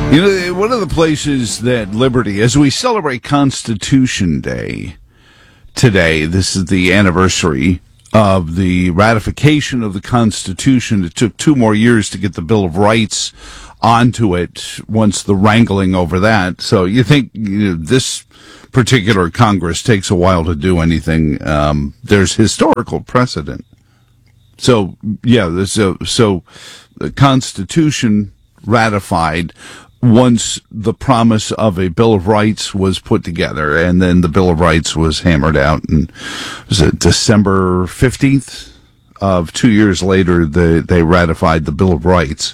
You know, one of the places that Liberty, as we celebrate Constitution Day today, this is the anniversary of the ratification of the Constitution. It took 2 more years to get the Bill of Rights onto it once the wrangling over that. So you think this particular Congress takes a while to do anything. There's historical precedent. So, yeah, so the Constitution ratified once the promise of a Bill of Rights was put together, and then the Bill of Rights was hammered out. And was it December 15th of 2 years later, they ratified the Bill of Rights.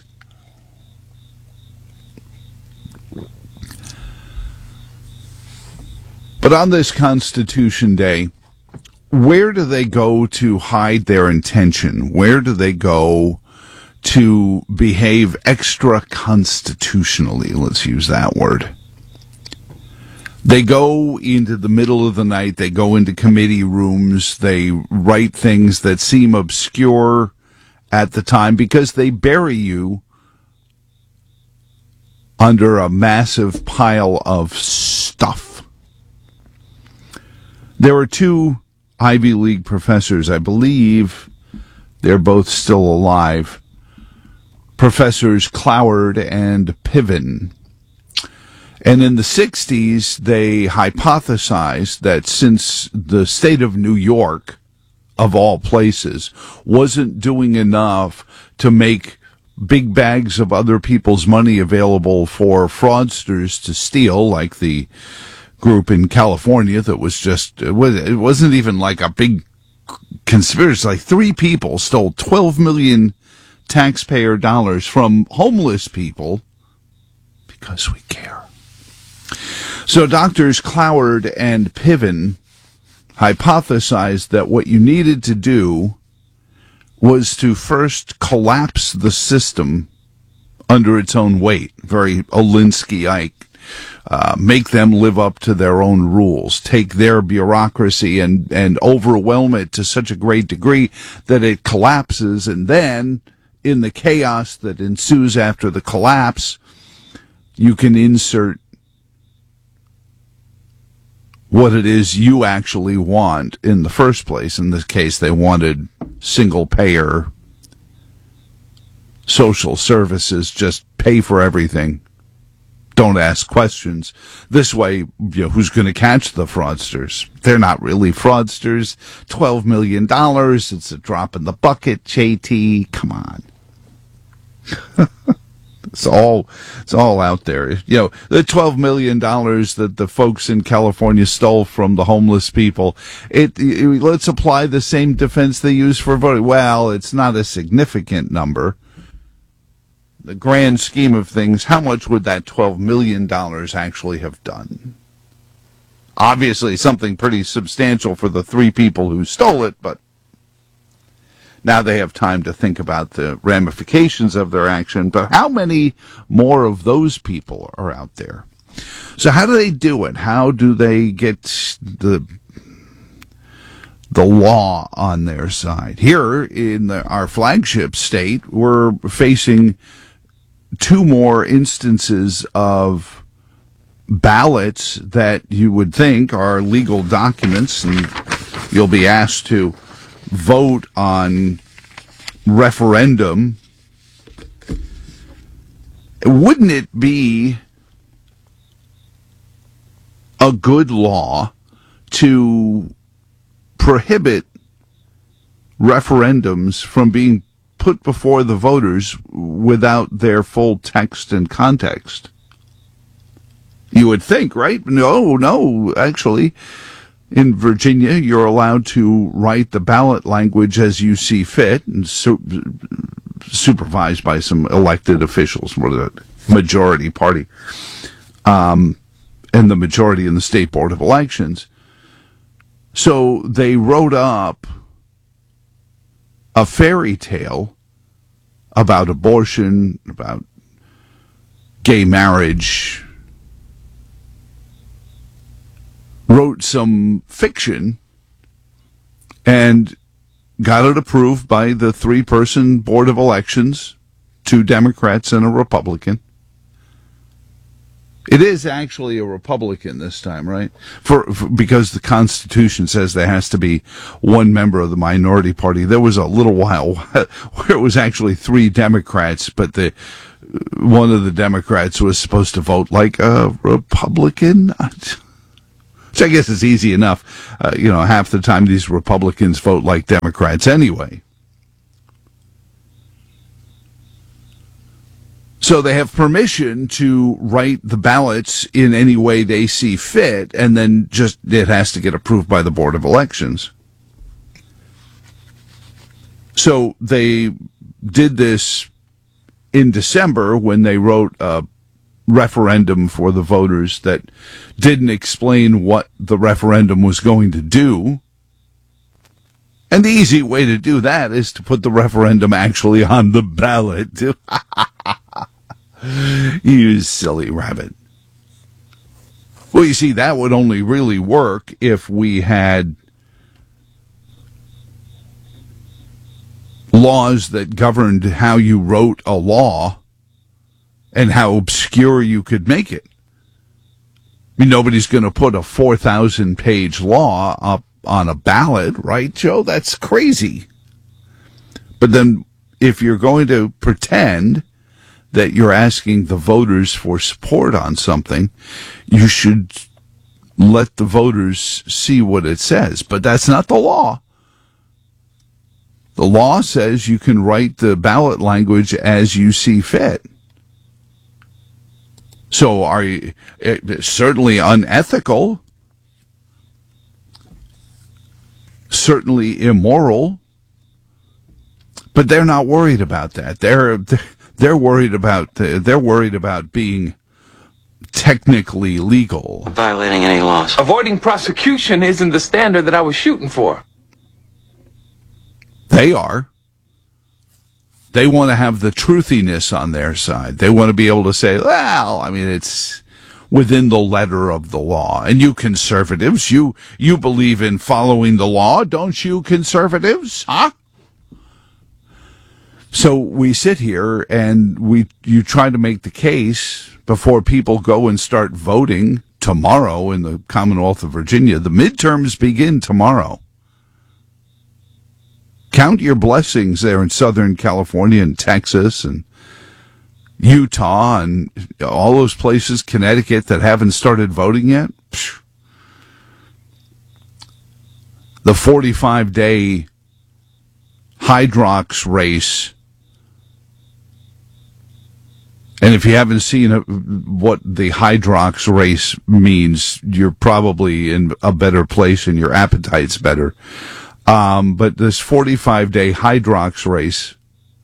But on this Constitution Day, where do they go to hide their intention? Where do they go to behave extra constitutionally? Let's use that word. They go into the middle of the night. They go into committee rooms. They write things that seem obscure at the time because they bury you under a massive pile of stuff. There were 2 Ivy League professors, I believe they're both still alive, Professors Cloward and Piven. And in the 60s, they hypothesized that since the state of New York, of all places, wasn't doing enough to make big bags of other people's money available for fraudsters to steal, like the group in California that was just, it wasn't even like a big conspiracy. Like 3 people stole 12 million taxpayer dollars from homeless people because we care. So doctors Cloward and Piven hypothesized that what you needed to do was to first collapse the system under its own weight. Very Olinsky-ike. Make them live up to their own rules, take their bureaucracy and overwhelm it to such a great degree that it collapses, and then in the chaos that ensues after the collapse, you can insert what it is you actually want in the first place. In this case, they wanted single-payer social services, just pay for everything. Don't ask questions. This way, who's going to catch the fraudsters? They're not really fraudsters. $12 million. It's a drop in the bucket, JT. Come on. It's all out there. The $12 million that the folks in California stole from the homeless people. Let's apply the same defense they use for voting. Well, it's not a significant number. The grand scheme of things, how much would that $12 million actually have done? Obviously, something pretty substantial for the 3 people who stole it, but now they have time to think about the ramifications of their action. But how many more of those people are out there? So how do they do it? How do they get the law on their side? Here in our flagship state, we're facing 2 more instances of ballots that you would think are legal documents, and you'll be asked to vote on referendum. Wouldn't it be a good law to prohibit referendums from being put before the voters without their full text and context? You would think, right? No, actually, in Virginia, you're allowed to write the ballot language as you see fit, and supervised by some elected officials for the majority party, and the majority in the State Board of Elections. So they wrote up a fairy tale about abortion, about gay marriage, wrote some fiction, and got it approved by the 3-person Board of Elections, 2 Democrats and a Republican. It is actually a Republican this time, right? Because the Constitution says there has to be one member of the minority party. There was a little while where it was actually 3 Democrats, but one of the Democrats was supposed to vote like a Republican. Which I guess is easy enough. Half the time these Republicans vote like Democrats anyway. So they have permission to write the ballots in any way they see fit, and then it has to get approved by the Board of Elections. So they did this in December when they wrote a referendum for the voters that didn't explain what the referendum was going to do. And the easy way to do that is to put the referendum actually on the ballot. You silly rabbit. Well, you see, that would only really work if we had laws that governed how you wrote a law and how obscure you could make it. I mean, nobody's going to put a 4,000-page law up on a ballot, right, Joe? That's crazy. But then if you're going to pretend that you're asking the voters for support on something, you should let the voters see what it says. But that's not the law. The law says you can write the ballot language as you see fit. So it's certainly unethical, certainly immoral, but they're not worried about that. They're worried about being technically legal. Violating any laws. Avoiding prosecution isn't the standard that I was shooting for. They are. They want to have the truthiness on their side. They want to be able to say, well, I mean, it's within the letter of the law. And you conservatives, you believe in following the law, don't you, conservatives? Huh? So we sit here and you try to make the case before people go and start voting tomorrow in the Commonwealth of Virginia. The midterms begin tomorrow. Count your blessings there in Southern California and Texas and Utah and all those places, Connecticut, that haven't started voting yet. The 45-day Hydrox race. And if you haven't seen what the Hydrox race means, you're probably in a better place and your appetite's better. But this 45-day Hydrox race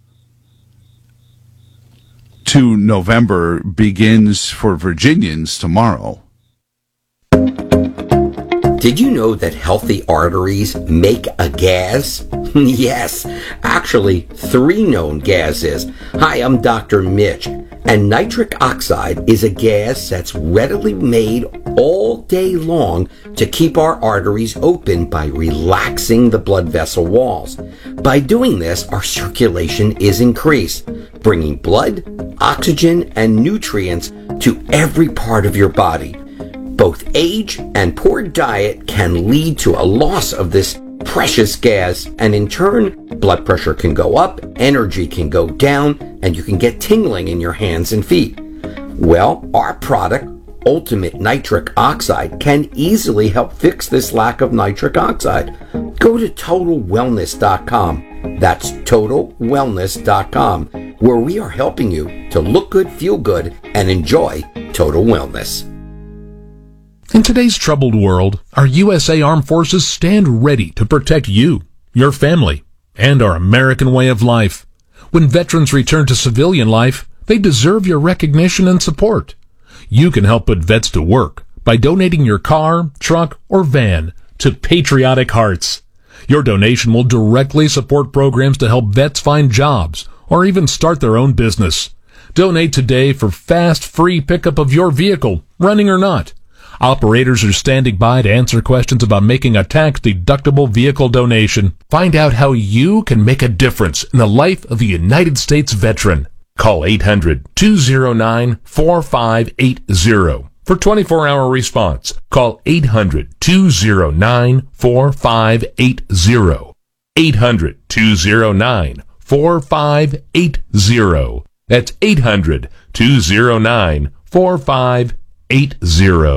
to November begins for Virginians tomorrow. Did you know that healthy arteries make a gas? Yes, actually 3 known gases. Hi, I'm Dr. Mitch, and nitric oxide is a gas that's readily made all day long to keep our arteries open by relaxing the blood vessel walls. By doing this, our circulation is increased, bringing blood, oxygen, and nutrients to every part of your body. Both age and poor diet can lead to a loss of this precious gas, and in turn, blood pressure can go up, energy can go down, and you can get tingling in your hands and feet. Well, our product, Ultimate Nitric Oxide, can easily help fix this lack of nitric oxide. Go to TotalWellness.com. That's TotalWellness.com, where we are helping you to look good, feel good, and enjoy total wellness. In today's troubled world, our USA Armed Forces stand ready to protect you, your family, and our American way of life. When veterans return to civilian life, they deserve your recognition and support. You can help put vets to work by donating your car, truck, or van to Patriotic Hearts. Your donation will directly support programs to help vets find jobs or even start their own business. Donate today for fast, free pickup of your vehicle, running or not. Operators are standing by to answer questions about making a tax-deductible vehicle donation. Find out how you can make a difference in the life of a United States veteran. Call 800-209-4580 for 24-hour response. Call 800-209-4580. 800-209-4580. That's 800-209-4580.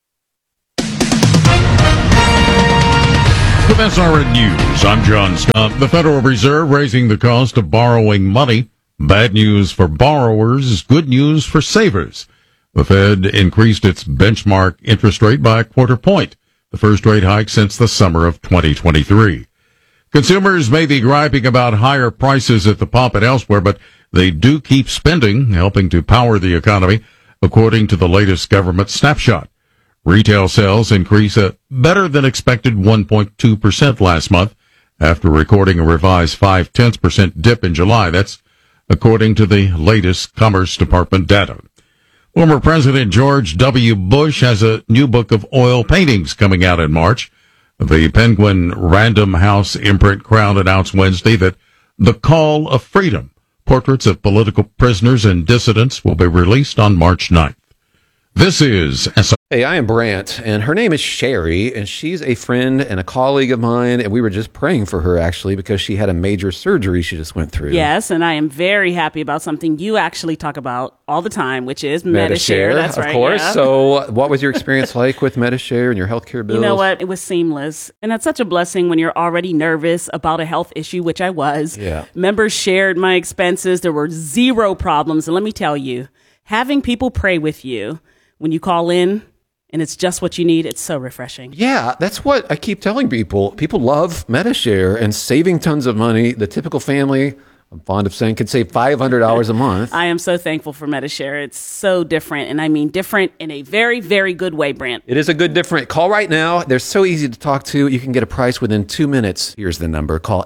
With SRN News, I'm John Scott. The Federal Reserve raising the cost of borrowing money. Bad news for borrowers, good news for savers. The Fed increased its benchmark interest rate by a quarter point, the first rate hike since the summer of 2023. Consumers may be griping about higher prices at the pump and elsewhere, but they do keep spending, helping to power the economy, according to the latest government snapshot. Retail sales increased a better than expected 1.2% last month after recording a revised 0.5% dip in July. That's according to the latest Commerce Department data. Former President George W. Bush has a new book of oil paintings coming out in March. The Penguin Random House imprint Crown announced Wednesday that The Call of Freedom, portraits of political prisoners and dissidents, will be released on March 9th. This is Hey, I am Brant, and her name is Sherry, and she's a friend and a colleague of mine, and we were just praying for her, actually, because she had a major surgery she just went through. Yes, and I am very happy about something you actually talk about all the time, which is Medi-Share. That's right, of course. Yeah. So what was your experience like with Medi-Share and your healthcare bills? You know what? It was seamless, and that's such a blessing when you're already nervous about a health issue, which I was. Yeah. Members shared my expenses. There were zero problems, and let me tell you, having people pray with you when you call in, and it's just what you need, it's so refreshing. Yeah, that's what I keep telling people. People love Medi-Share and saving tons of money. The typical family, I'm fond of saying, could save $500 a month. I am so thankful for Medi-Share. It's so different, and I mean different in a very, very good way, Brant. It is a good different. Call right now. They're so easy to talk to. You can get a price within 2 minutes. Here's the number. Call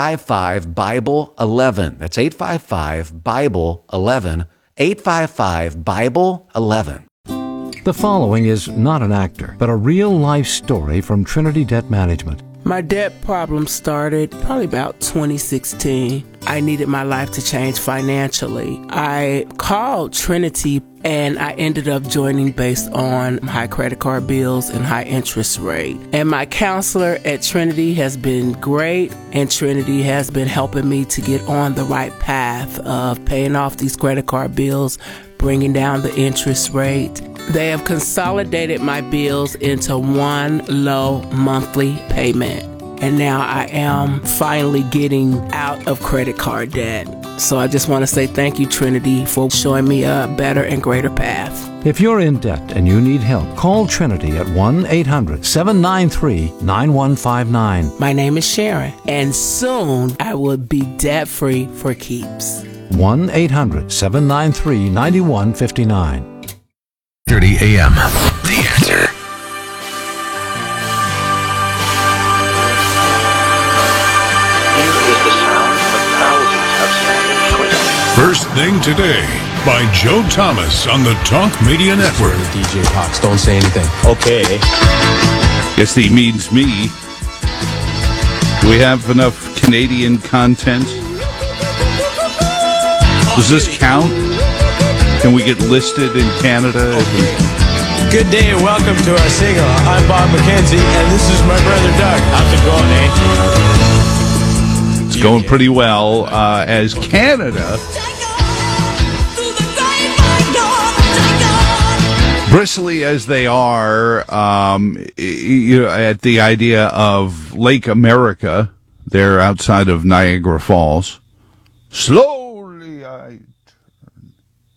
855-BIBLE-11. That's 855-BIBLE-11. 855-BIBLE-11. The following is not an actor, but a real-life story from Trinity Debt Management. My debt problem started probably about 2016. I needed my life to change financially. I called Trinity and I ended up joining based on high credit card bills and high interest rate. And my counselor at Trinity has been great, and Trinity has been helping me to get on the right path of paying off these credit card bills, bringing down the interest rate. They have consolidated my bills into one low monthly payment. And now I am finally getting out of credit card debt. So I just want to say thank you, Trinity, for showing me a better and greater path. If you're in debt and you need help, call Trinity at 1-800-793-9159. My name is Sharon, and soon I will be debt-free for keeps. 1-800-793-9159. 30 a.m. The Answer. First Thing Today by Joe Thomas on the Talk Media Network. DJ Pox, don't say anything. Okay. Guess he means me. Do we have enough Canadian content? Does this count? Can we get listed in Canada? Good day and welcome to our single. I'm Bob McKenzie and this is my brother Doug. How's it going, eh? It's going pretty well as Canada, bristly as they are, at the idea of Lake America. They're outside of Niagara Falls. Slowly I turn.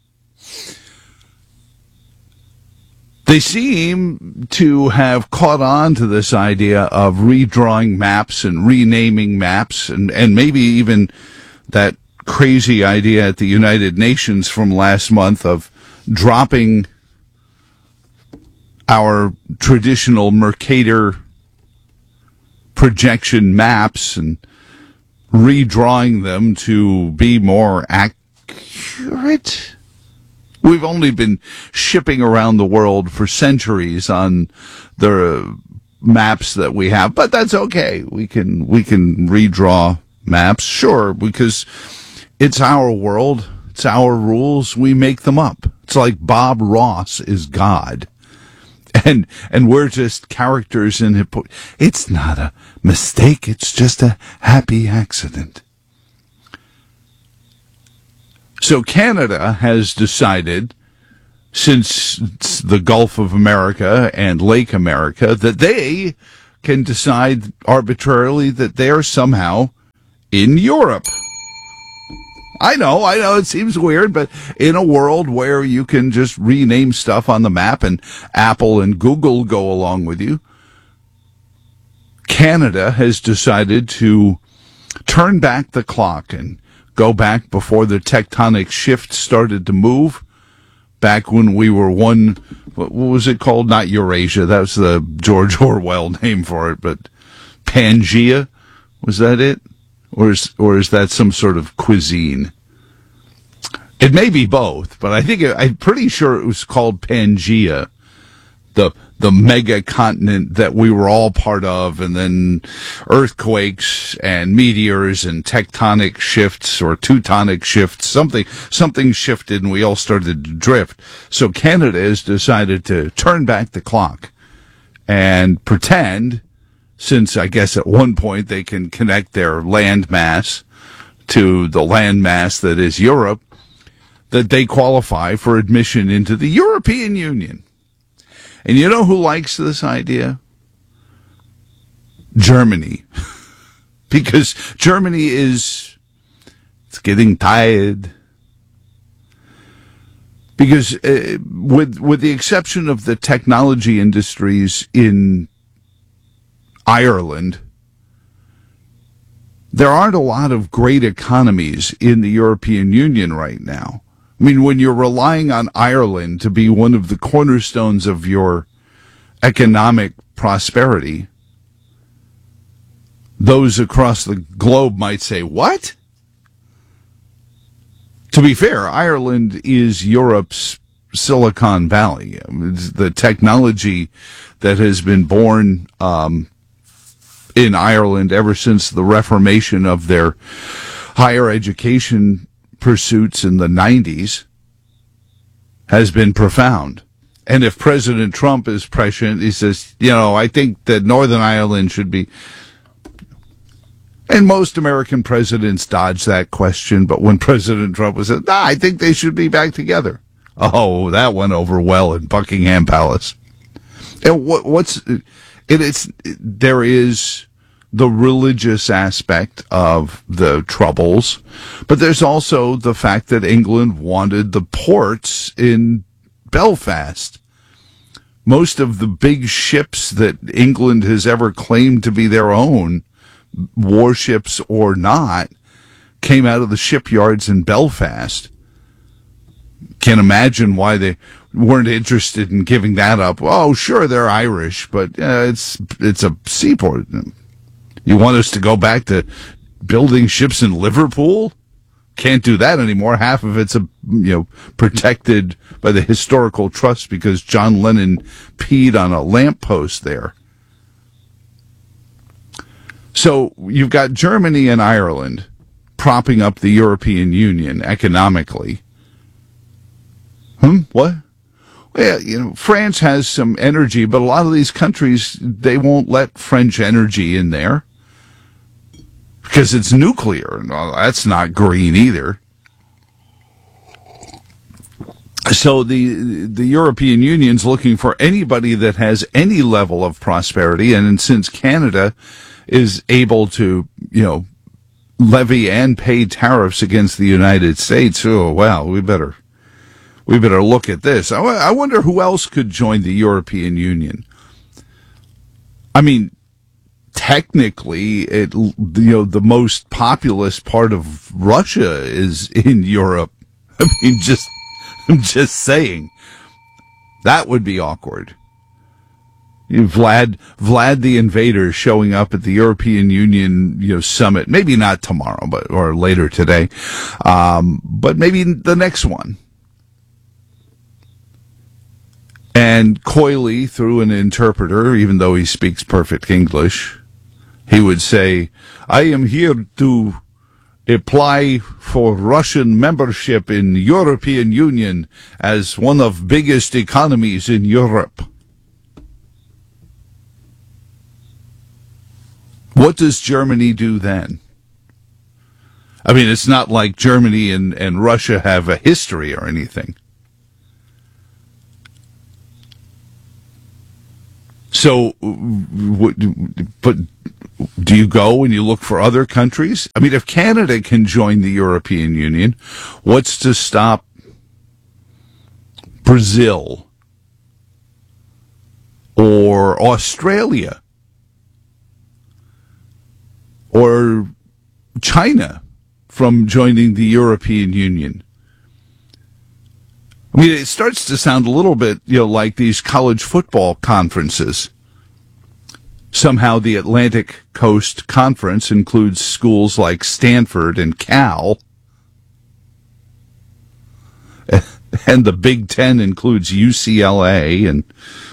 They seem to have caught on to this idea of redrawing maps and renaming maps, and maybe even that crazy idea at the United Nations from last month of dropping our traditional Mercator projection maps and redrawing them to be more accurate. We've only been shipping around the world for centuries on the maps that we have, but that's okay. We can redraw maps, sure, because it's our world. It's our rules. We make them up. It's like Bob Ross is God. And we're just characters in it. It's not a mistake. It's just a happy accident. So Canada has decided, since the Gulf of America and Lake America, that they can decide arbitrarily that they are somehow in Europe. I know, it seems weird, but in a world where you can just rename stuff on the map and Apple and Google go along with you, Canada has decided to turn back the clock and go back before the tectonic shift started to move, back when we were one, what was it called? Not Eurasia, that was the George Orwell name for it, but Pangea, was that it? Or is that some sort of cuisine? It may be both, but I'm pretty sure it was called Pangea, the mega continent that we were all part of, and then earthquakes and meteors and tectonic shifts or teutonic shifts, something shifted and we all started to drift. So Canada has decided to turn back the clock and pretend, since I guess at one point they can connect their land mass to the land mass that is Europe, that they qualify for admission into the European Union. And you know who likes this idea? Germany. Because Germany it's getting tired. Because with the exception of the technology industries in Ireland, there aren't a lot of great economies in the European Union right now. I mean, when you're relying on Ireland to be one of the cornerstones of your economic prosperity, those across the globe might say, what? To be fair, Ireland is Europe's Silicon Valley. It's the technology that has been born in Ireland ever since the reformation of their higher education pursuits in the 90s has been profound. And if President Trump is prescient, he says, I think that Northern Ireland should be... And most American presidents dodge that question, but when President Trump was said, I think they should be back together. Oh, that went over well in Buckingham Palace. And there is the religious aspect of the Troubles, but there's also the fact that England wanted the ports in Belfast. Most of the big ships that England has ever claimed to be their own, warships or not, came out of the shipyards in Belfast. Can't imagine why they weren't interested in giving that up. Oh, sure, they're Irish, but it's a seaport. You want us to go back to building ships in Liverpool? Can't do that anymore. Half of it's protected by the Historical Trust because John Lennon peed on a lamppost there. So you've got Germany and Ireland propping up the European Union economically. What? Well, France has some energy, but a lot of these countries, they won't let French energy in there because it's nuclear. No, that's not green either. So the European Union's looking for anybody that has any level of prosperity, and since Canada is able to, levy and pay tariffs against the United States, oh, wow, we better look at this. I wonder who else could join the European Union. I mean, technically, the most populous part of Russia is in Europe. I mean, I'm just saying. That would be awkward. Vlad the Invader showing up at the European Union, summit. Maybe not tomorrow, or later today, but maybe the next one. And coyly, through an interpreter, even though he speaks perfect English, he would say, "I am here to apply for Russian membership in European Union as one of biggest economies in Europe. What does Germany do then? I mean, it's not like Germany and Russia have a history or anything. So, but do you go and you look for other countries? I mean, if Canada can join the European Union, what's to stop Brazil or Australia or China from joining the European Union? I mean, it starts to sound a little bit, like these college football conferences. Somehow the Atlantic Coast Conference includes schools like Stanford and Cal, and the Big Ten includes UCLA, and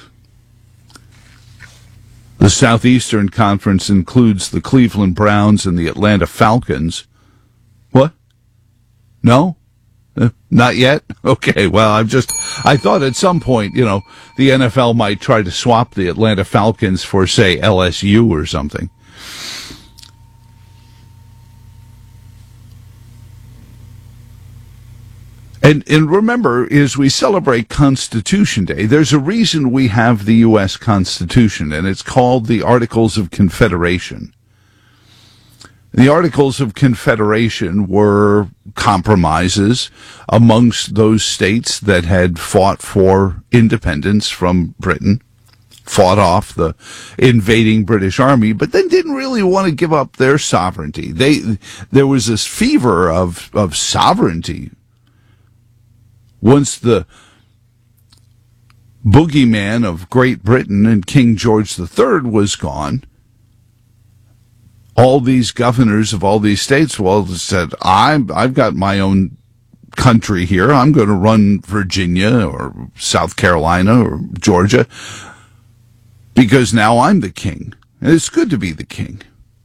the Southeastern Conference includes the Cleveland Browns and the Atlanta Falcons. What? No? Not yet? Okay, well, I thought at some point, the NFL might try to swap the Atlanta Falcons for, say, LSU or something. And remember, as we celebrate Constitution Day, there's a reason we have the U.S. Constitution, and it's called the Articles of Confederation. The Articles of Confederation were compromises amongst those states that had fought for independence from Britain, fought off the invading British Army, but then didn't really want to give up their sovereignty. There was this fever of sovereignty. Once the boogeyman of Great Britain and King George III was gone, all these governors of all these states, said, I've got my own country here. I'm going to run Virginia or South Carolina or Georgia because now I'm the king. And it's good to be the king.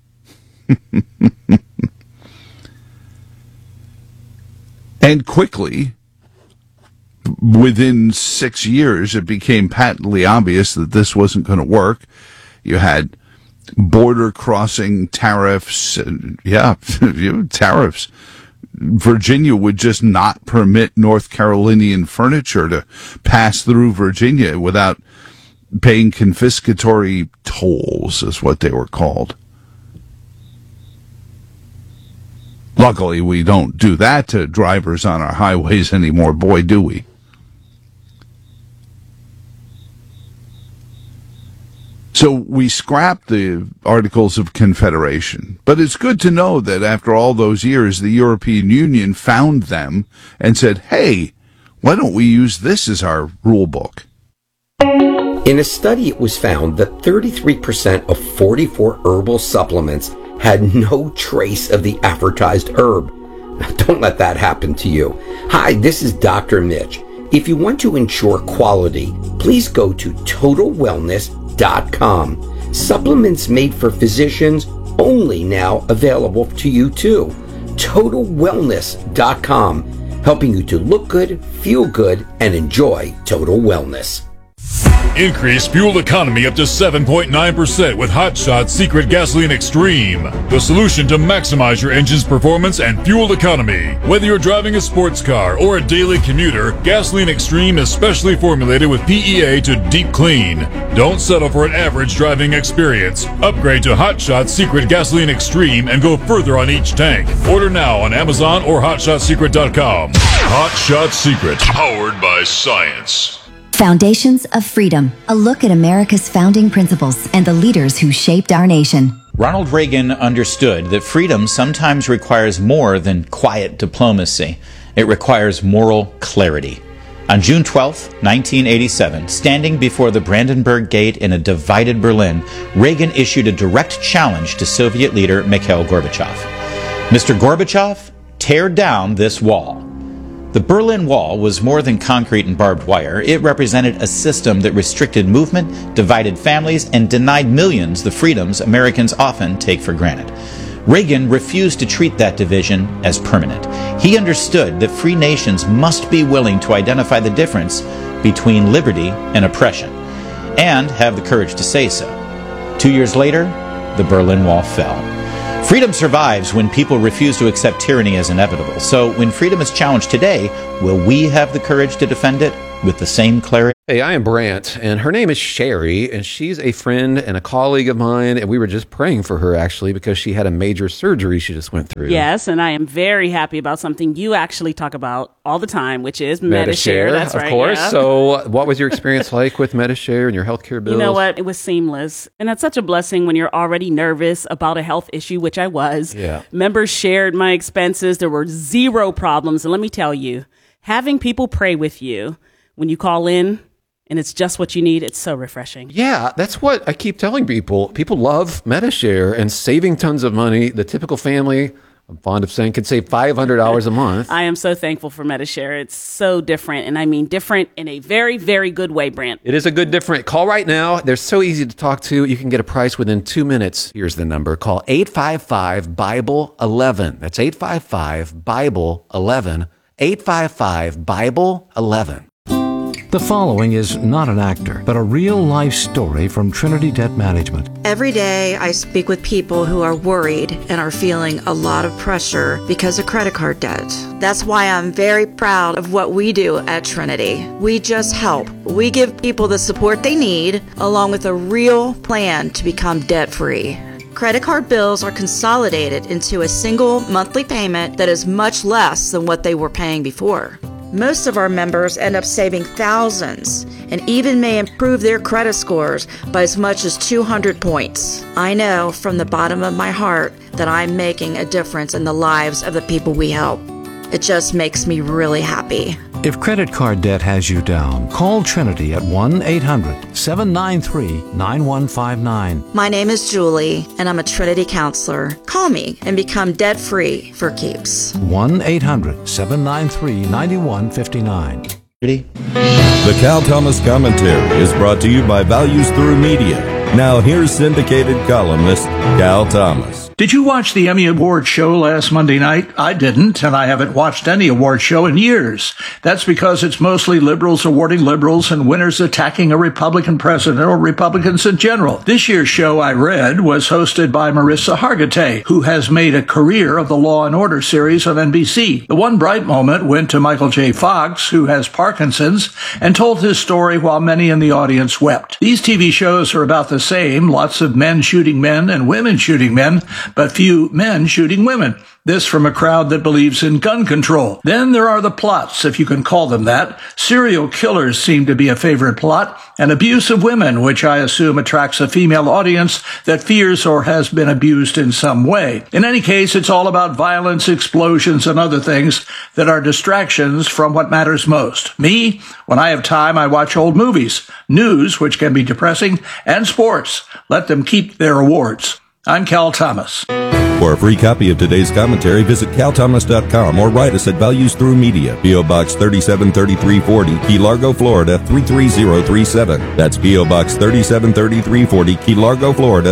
And quickly, within 6 years, it became patently obvious that this wasn't going to work. You had border crossing tariffs, tariffs. Virginia would just not permit North Carolinian furniture to pass through Virginia without paying confiscatory tolls, is what they were called. Luckily, we don't do that to drivers on our highways anymore, boy, do we. So we scrapped the Articles of Confederation, but it's good to know that after all those years, the European Union found them and said, hey, why don't we use this as our rule book? In a study, it was found that 33% of 44 herbal supplements had no trace of the advertised herb. Now, don't let that happen to you. Hi, this is Dr. Mitch. If you want to ensure quality, please go to TotalWellness.com. Supplements made for physicians, only now available to you too. TotalWellness.com, helping you to look good, feel good, and enjoy total wellness. Increase fuel economy up to 7.9% with Hot Shot Secret Gasoline Extreme. The solution to maximize your engine's performance and fuel economy. Whether you're driving a sports car or a daily commuter, Gasoline Extreme is specially formulated with PEA to deep clean. Don't settle for an average driving experience. Upgrade to Hot Shot Secret Gasoline Extreme and go further on each tank. Order now on Amazon or HotShotSecret.com. Hot Shot Secret, powered by science. Foundations of Freedom, a look at America's founding principles and the leaders who shaped our nation. Ronald Reagan understood that freedom sometimes requires more than quiet diplomacy. It requires moral clarity. On June 12, 1987, standing before the Brandenburg Gate in a divided Berlin, Reagan issued a direct challenge to Soviet leader Mikhail Gorbachev. Mr. Gorbachev, tear down this wall. The Berlin Wall was more than concrete and barbed wire. It represented a system that restricted movement, divided families, and denied millions the freedoms Americans often take for granted. Reagan refused to treat that division as permanent. He understood that free nations must be willing to identify the difference between liberty and oppression, and have the courage to say so. 2 years later, the Berlin Wall fell. Freedom survives when people refuse to accept tyranny as inevitable. So when freedom is challenged today, will we have the courage to defend it with the same clarity? Hey, I am Brant, and her name is Sherry, and she's a friend and a colleague of mine, and we were just praying for her, actually, because she had a major surgery she just went through. Yes, and I am very happy about something you actually talk about all the time, which is Medi-Share. That's right. Of course. Yeah. So what was your experience like with Medi-Share and your healthcare bills? You know what? It was seamless. And that's such a blessing when you're already nervous about a health issue, which I was. Yeah. Members shared my expenses. There were zero problems. And let me tell you, having people pray with you when you call in, and it's just what you need, it's so refreshing. Yeah, that's what I keep telling people. People love Medi-Share and saving tons of money. The typical family, I'm fond of saying, could save $500 a month. I am so thankful for Medi-Share. It's so different, and I mean different in a very, very good way, Brant. It is a good different. Call right now. They're so easy to talk to. You can get a price within 2 minutes. Here's the number. Call 855-BIBLE-11. That's 855-BIBLE-11. 855-BIBLE-11. The following is not an actor, but a real-life story from Trinity Debt Management. Every day, I speak with people who are worried and are feeling a lot of pressure because of credit card debt. That's why I'm very proud of what we do at Trinity. We just help. We give people the support they need, along with a real plan to become debt-free. Credit card bills are consolidated into a single monthly payment that is much less than what they were paying before. Most of our members end up saving thousands and even may improve their credit scores by as much as 200 points. I know from the bottom of my heart that I'm making a difference in the lives of the people we help. It just makes me really happy. If credit card debt has you down, call Trinity at 1-800-793-9159. My name is Julie, and I'm a Trinity counselor. Call me and become debt-free for keeps. 1-800-793-9159. The Cal Thomas Commentary is brought to you by Values Through Media. Now here's syndicated columnist Cal Thomas. Did you watch the Emmy Award show last Monday night? I didn't, and I haven't watched any award show in years. That's because it's mostly liberals awarding liberals and winners attacking a Republican president or Republicans in general. This year's show, I read, was hosted by Marissa Hargitay, who has made a career of the Law and Order series on NBC. The one bright moment went to Michael J. Fox, who has Parkinson's, and told his story while many in the audience wept. These TV shows are about the same, lots of men shooting men and women shooting men, but few men shooting women. This from a crowd that believes in gun control. Then there are the plots, if you can call them that. Serial killers seem to be a favorite plot, and abuse of women, which I assume attracts a female audience that fears or has been abused in some way. In any case, it's all about violence, explosions, and other things that are distractions from what matters most. Me, when I have time, I watch old movies, news, which can be depressing, and sports. Let them keep their awards. I'm Cal Thomas. For a free copy of today's commentary, visit calthomas.com or write us at Values Through Media, P.O. Box 373340, Key Largo, Florida 33037. That's P.O. Box 373340, Key Largo, Florida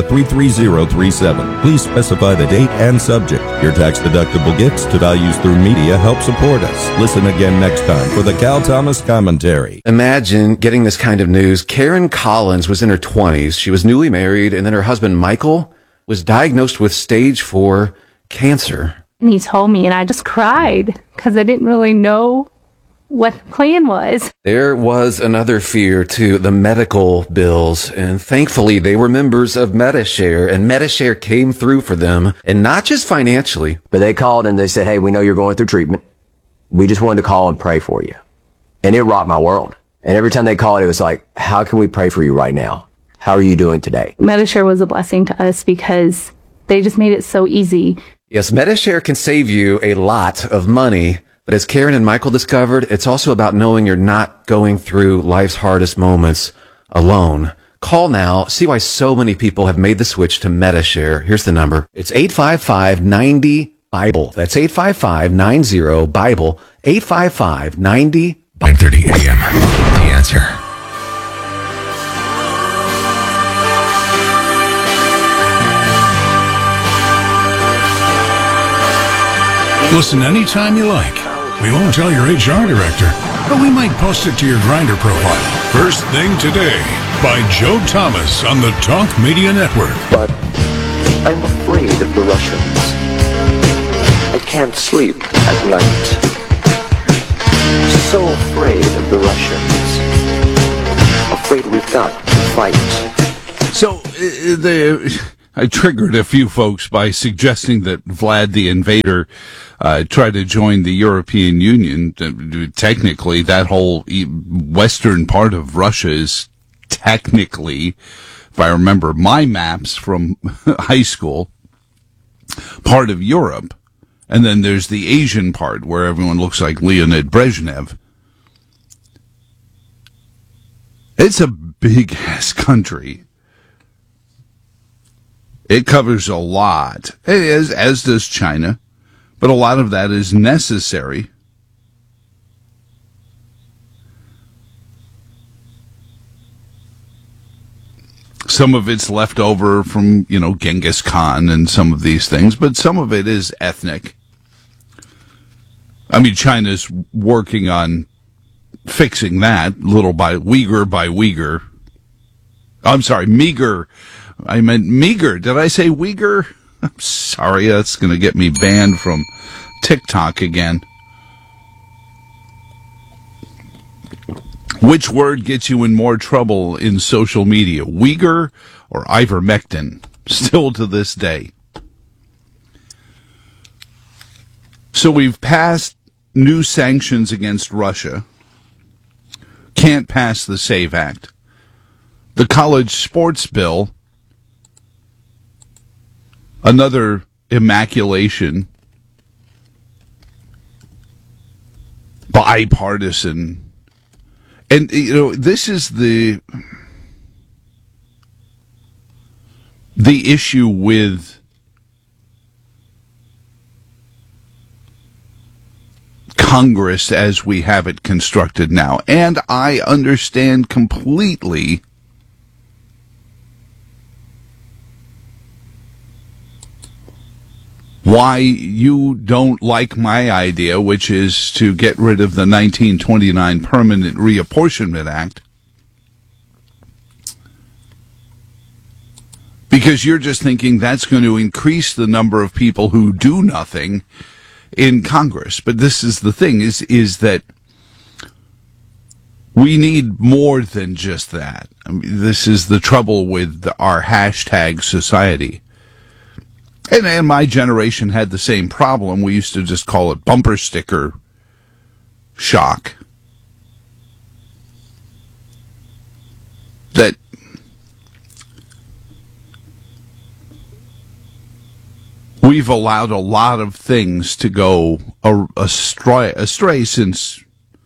33037. Please specify the date and subject. Your tax-deductible gifts to Values Through Media help support us. Listen again next time for the Cal Thomas Commentary. Imagine getting this kind of news. Karen Collins was in her 20s. She was newly married, and then her husband, Michael, was diagnosed with stage 4 cancer. And he told me, and I just cried because I didn't really know what the plan was. There was another fear too, the medical bills, and thankfully they were members of Medi-Share, and Medi-Share came through for them, and not just financially. But they called and they said, hey, we know you're going through treatment. We just wanted to call and pray for you. And it rocked my world. And every time they called, it was like, how can we pray for you right now? How are you doing today? Medi-Share was a blessing to us because they just made it so easy. Yes, Medi-Share can save you a lot of money, but as Karen and Michael discovered, it's also about knowing you're not going through life's hardest moments alone. Call now. See why so many people have made the switch to Medi-Share. Here's the number. It's 855-90-BIBLE. That's 855-90-BIBLE. 855-90-BIBLE. 9:30 a.m. The Answer. Listen anytime you like. We won't tell your HR director, but we might post it to your Grindr profile. First Thing Today by Joe Thomas on the Talk Media Network. But I'm afraid of the Russians. I can't sleep at night. So afraid of the Russians. Afraid we've got to fight. So, I triggered a few folks by suggesting that Vlad the Invader tried to join the European Union. Technically, that whole western part of Russia is technically, if I remember my maps from high school, part of Europe. And then there's the Asian part where everyone looks like Leonid Brezhnev. It's a big-ass country. It covers a lot, as does China, but a lot of that is necessary. Some of it's left over from, Genghis Khan and some of these things, but some of it is ethnic. I mean, China's working on fixing that little by Uyghur. I'm sorry, meager. I meant meager. Did I say Uyghur? I'm sorry, that's going to get me banned from TikTok again. Which word gets you in more trouble in social media, Uyghur or ivermectin? Still to this day. So we've passed new sanctions against Russia. Can't pass the SAVE Act. The college sports bill, another immaculation, bipartisan. And, this is the issue with Congress as we have it constructed now. And I understand completely why you don't like my idea, which is to get rid of the 1929 Permanent Reapportionment Act. Because you're just thinking that's going to increase the number of people who do nothing in Congress. But this is the thing, is that we need more than just that. I mean, this is the trouble with our hashtag society. And my generation had the same problem. We used to just call it bumper sticker shock. That we've allowed a lot of things to go astray since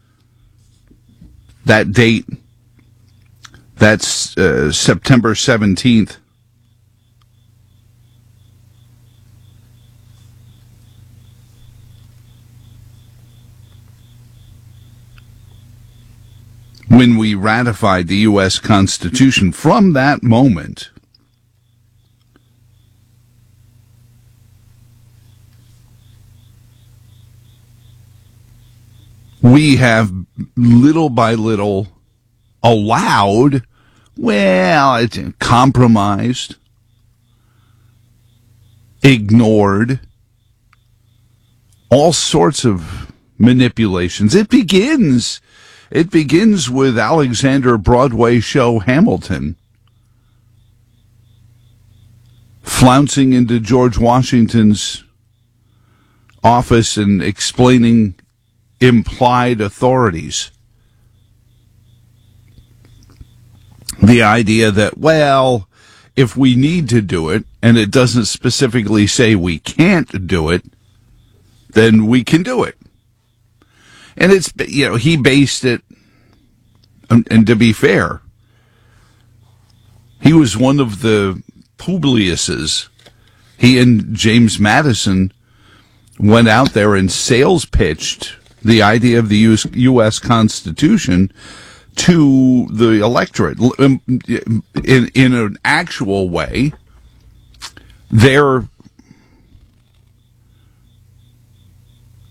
that date. That's September 17th. When we ratified the U.S. Constitution. From that moment, we have little by little allowed, compromised, ignored, all sorts of manipulations. It begins with Alexander Broadway show Hamilton flouncing into George Washington's office and explaining implied authorities. The idea that, if we need to do it, and it doesn't specifically say we can't do it, then we can do it. And it's, he based it, and to be fair, he was one of the Publiuses. He and James Madison went out there and sales pitched the idea of the U.S. Constitution to the electorate. In an actual way,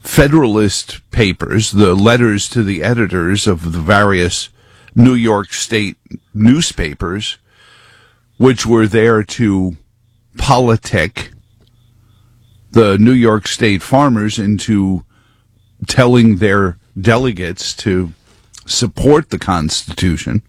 Federalist Papers, the letters to the editors of the various New York State newspapers, which were there to politic the New York State farmers into telling their delegates to support the Constitution.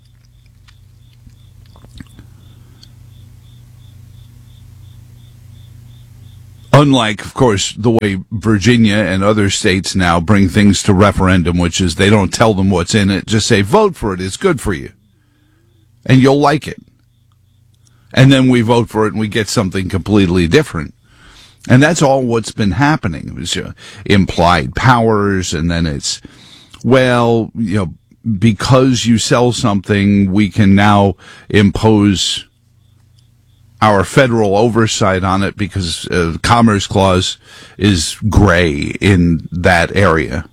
Unlike, of course, the way Virginia and other states now bring things to referendum, which is they don't tell them what's in it, just say, vote for it, it's good for you. And you'll like it. And then we vote for it and we get something completely different. And that's all what's been happening. It was implied powers, and then it's, well, because you sell something, we can now impose our federal oversight on it because the Commerce Clause is gray in that area.